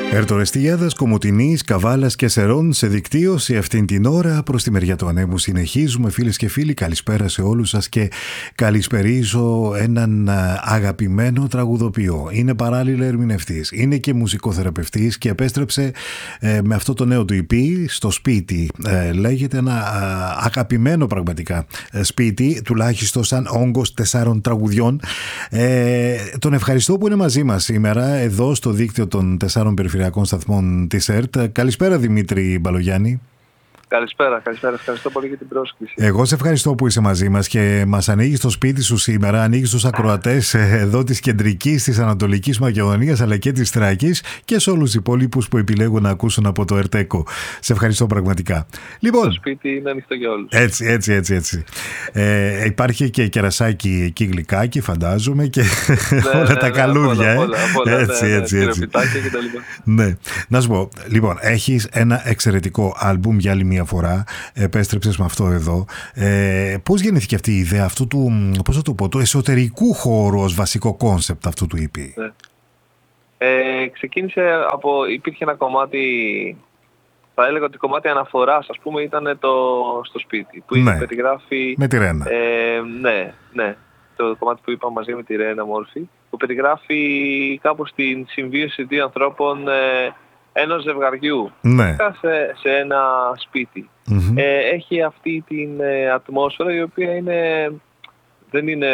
Ερτορεστιάδας, Κομοτηνής, Καβάλας και Σερών σε δικτύωση αυτήν την ώρα προς τη μεριά του ανέμου. Συνεχίζουμε, φίλες και φίλοι, καλησπέρα σε όλους σας και καλησπερίζω έναν αγαπημένο τραγουδοποιό. Είναι παράλληλα ερμηνευτής, είναι και μουσικοθεραπευτής και επέστρεψε με αυτό το νέο του EP στο σπίτι. Λέγεται ένα αγαπημένο πραγματικά σπίτι, τουλάχιστον σαν όγκος 4 τραγουδιών. Τον ευχαριστώ που είναι μαζί μας σήμερα εδώ στο δίκτυο των 4 περιφερειακών σταθμών της ΕΡΤ. Καλησπέρα Δημήτρη Μπαλογιάννη. Καλησπέρα. Ευχαριστώ πολύ για την πρόσκληση. Εγώ σε ευχαριστώ που είσαι μαζί μας και μας ανοίγεις το σπίτι σου σήμερα, ανοίγεις τους ακροατές εδώ της Κεντρικής, της Ανατολικής Μακεδονίας αλλά και της Θράκης και σε όλους τους υπόλοιπους που επιλέγουν να ακούσουν από το ΕΡΤ-ΕΚΟ. Σε ευχαριστώ πραγματικά. Λοιπόν, το σπίτι είναι ανοιχτό για όλους. Έτσι. Υπάρχει και κερασάκι εκεί γλυκάκι, φαντάζομαι, και όλα τα καλούδια. Έτσι. Ναι. Να σου πω, λοιπόν, έχεις ένα εξαιρετικό άλμπουμ για άλλη μια φορά, επέστρεψες με αυτό εδώ. Πώς γεννήθηκε αυτή η ιδέα αυτού του, πώς θα το πω, του εσωτερικού χώρου ως βασικό κόνσεπτ αυτού του EP? Ναι. Ξεκίνησε υπήρχε ένα κομμάτι, θα έλεγα ότι κομμάτι αναφοράς, ας πούμε, ήταν στο σπίτι, που περιγράφει... Με τη Ρένα. Ναι. Το κομμάτι που είπαμε μαζί με τη Ρένα Μόρφη, που περιγράφει κάπως την συμβίωση δύο ανθρώπων, ενός ζευγαριού, σε ένα σπίτι. Έχει αυτή την ατμόσφαιρα η οποία δεν είναι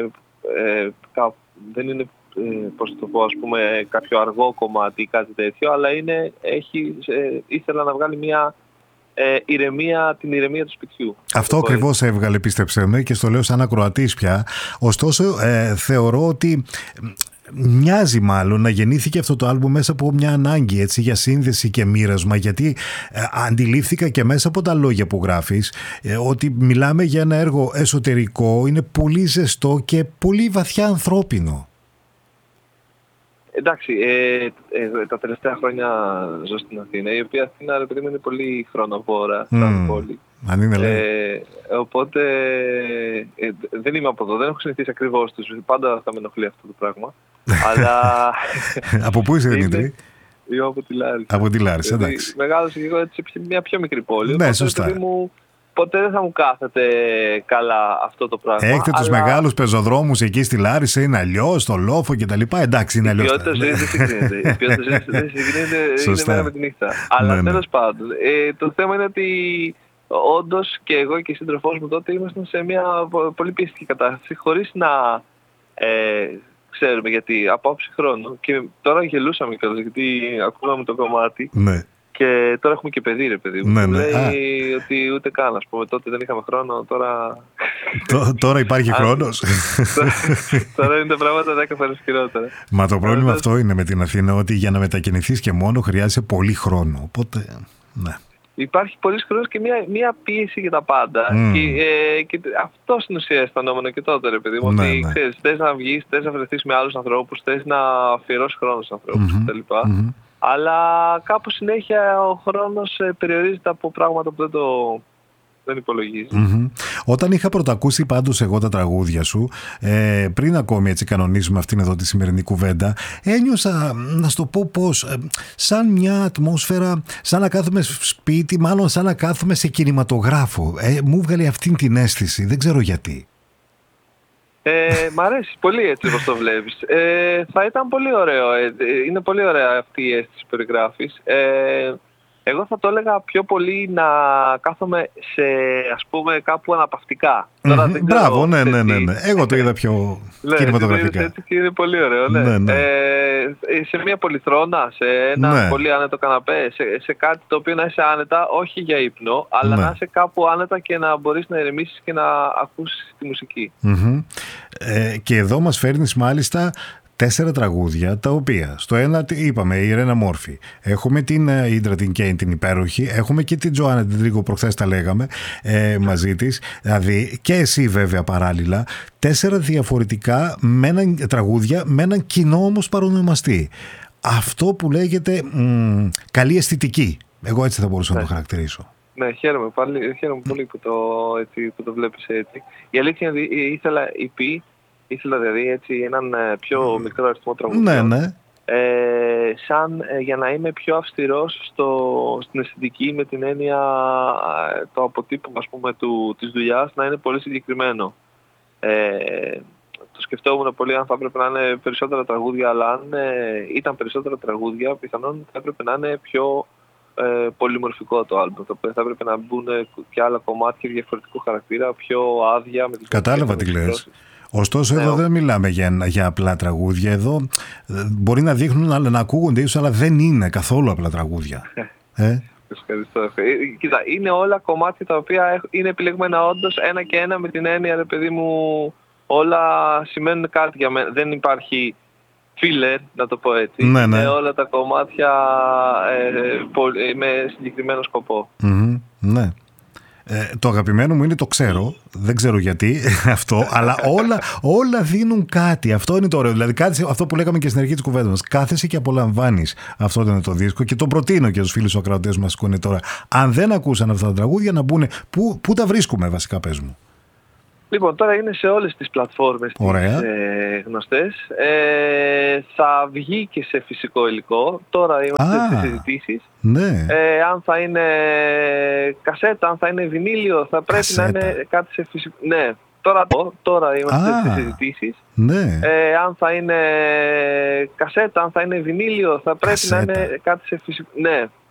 πώς το πω, ας πούμε, κάποιο αργό κομμάτι ή κάτι τέτοιο, αλλά ήθελα να βγάλει μια την ηρεμία του σπιτιού. Αυτό ακριβώς έβγαλε, πίστεψέ με, και στο λέω σαν ακροατής πια. Ωστόσο, θεωρώ ότι μοιάζει μάλλον να γεννήθηκε αυτό το άλμπουμ μέσα από μια ανάγκη, έτσι, για σύνδεση και μοίρασμα, γιατί αντιλήφθηκα και μέσα από τα λόγια που γράφεις ότι μιλάμε για ένα έργο εσωτερικό, είναι πολύ ζεστό και πολύ βαθιά ανθρώπινο. Εντάξει, τα τελευταία χρόνια ζω στην Αθήνα, η οποία Αθήνα, ρε παιδί μου, είναι πολύ χρονοβόρα σαν πόλη. Αν είναι, λέει. Οπότε δεν είμαι από εδώ, δεν έχω συνηθίσει ακριβώς τους, πάντα θα με ενοχλεί αυτό το πράγμα. Αλλά... Από πού είσαι, Δημήτρη? Εγώ από τη Λάρισα. Από τη Λάρισα, εντάξει. Μεγάλωσα και εγώ έτσι σε μια πιο μικρή πόλη. Ναι, σωστά. Ποτέ δεν θα μου κάθεται καλά αυτό το πράγμα. Έχετε τους μεγάλους πεζοδρόμους εκεί στη Λάρισα, είναι αλλιώς, στο Λόφο και τα λοιπά. Εντάξει, είναι αλλιώς. Η ποιότητα ζωής δεν συγκρίνεται. Είναι μέρα με τη νύχτα. Αλλά τέλος πάντων, το θέμα είναι ότι όντως και εγώ και η σύντροφός μου τότε ήμασταν σε μια πολύ πιεστική κατάσταση, χωρίς να ξέρουμε γιατί, από άψη χρόνου. Και τώρα γελούσαμε κιόλας, γιατί ακούγαμε το κομμάτι. Ναι. Και τώρα έχουμε και παιδί, ρε παιδί μου. Λέει ότι ούτε καν, ας πούμε, τότε δεν είχαμε χρόνο, τώρα... Τώρα υπάρχει χρόνος. Τώρα είναι τα πράγματα 10 φορές χειρότερα. Μα το πρόβλημα αυτό είναι με την Αθήνα, ότι για να μετακινηθείς και μόνο χρειάζεται πολύ χρόνο. Οπότε, ναι. Υπάρχει πολύς χρόνος και μια πίεση για τα πάντα. Και αυτό στην ουσία αισθανόμουν και τότε, ρε παιδί μου. Ότι ξέρεις, θες να βγεις, θες να βρεθείς με άλλους ανθρώπους, θες να αφιερώσεις χρόνο στους ανθρώπους κτλ. Αλλά κάπου συνέχεια ο χρόνος περιορίζεται από πράγματα που δεν υπολογίζει. Όταν είχα πρωτακούσει πάντως εγώ τα τραγούδια σου, πριν ακόμη έτσι κανονίζουμε αυτήν εδώ τη σημερινή κουβέντα, ένιωσα, να σου το πω πώς, σαν μια ατμόσφαιρα, σαν να κάθομαι σπίτι, μάλλον σαν να κάθομαι σε κινηματογράφο. Μου βγάλε αυτήν την αίσθηση, δεν ξέρω γιατί. Μ' αρέσει πολύ έτσι όπως το βλέπεις. Θα ήταν πολύ ωραίο. Είναι πολύ ωραία αυτή η αίσθηση που περιγράφεις. Εγώ θα το έλεγα πιο πολύ να κάθομαι σε, ας πούμε, κάπου αναπαυτικά. Μπράβο, ναι. Εγώ το είδα πιο κινηματογραφικά. Έτσι και είναι πολύ ωραίο, ναι. Σε μια πολυθρόνα, σε ένα πολύ άνετο καναπέ, σε κάτι το οποίο να είσαι άνετα, όχι για ύπνο, αλλά να είσαι κάπου άνετα και να μπορείς να ηρεμήσεις και να ακούσεις τη μουσική. Και εδώ μας φέρνεις μάλιστα 4 τραγούδια, τα οποία στο ένα είπαμε η Ρένα Μόρφη, έχουμε την Ίντρα την Κέιν την υπέροχη, έχουμε και την Τζοάννα την Τρίκο, προχθές τα λέγαμε μαζί της, δηλαδή και εσύ βέβαια παράλληλα, 4 διαφορετικά τραγούδια με έναν κοινό όμως παρονομαστή. Αυτό που λέγεται καλή αισθητική, εγώ έτσι θα μπορούσα να το χαρακτηρίσω. Ναι, χαίρομαι πολύ που το βλέπεις έτσι. Η αλήθεια είναι ότι ήθελα δηλαδή έτσι έναν πιο μικρό αριθμό τραγουδιών. Ναι. για να είμαι πιο αυστηρός στην αισθητική, με την έννοια το αποτύπωμα, ας πούμε, της δουλειάς να είναι πολύ συγκεκριμένο. Το σκεφτόμουν πολύ αν θα έπρεπε να είναι περισσότερα τραγούδια, αλλά αν ήταν περισσότερα τραγούδια, πιθανόν θα έπρεπε να είναι πιο πολυμορφικό το άλμπομ. Θα έπρεπε να μπουν και άλλα κομμάτια διαφορετικού χαρακτήρα, πιο άδεια. Κατάλαβα τι λες. Ωστόσο, εδώ δεν μιλάμε για απλά τραγούδια. Εδώ μπορεί να δείχνουν, αλλά να ακούγονται ίσως, αλλά δεν είναι καθόλου απλά τραγούδια. Ευχαριστώ. Κοίτα, είναι όλα κομμάτια τα οποία είναι επιλεγμένα όντως ένα και ένα, με την έννοια, ρε παιδί μου, όλα σημαίνουν κάτι για μένα. Δεν υπάρχει filler, να το πω έτσι. Ναι. Είναι όλα τα κομμάτια με συγκεκριμένο σκοπό. Ναι. Το αγαπημένο μου είναι το ξέρω, δεν ξέρω γιατί αυτό, αλλά όλα δίνουν κάτι. Αυτό είναι το ωραίο. Δηλαδή, αυτό που λέγαμε και στην αρχή της κουβέντας μας. Κάθεσαι και απολαμβάνεις. Αυτό ήταν το δίσκο και το προτείνω και στους φίλους ακροατές μας που είναι τώρα. Αν δεν ακούσαν αυτά τα τραγούδια, να μπουν. Πού τα βρίσκουμε, βασικά, πες μου. Λοιπόν, τώρα είναι σε όλες τις πλατφόρμες γνωστές. Θα βγει και σε φυσικό υλικό. Τώρα είμαστε στις συζητήσεις. Ναι. Αν θα είναι κασέτα, αν θα είναι βινίλιο, θα πρέπει να είναι κάτι σε φυσικό. Ναι. Τώρα είμαστε στις συζητήσεις. Ναι. Αν θα είναι κασέτα, αν θα είναι βινίλιο, θα πρέπει να είναι κάτι σε φυσικό. Ναι.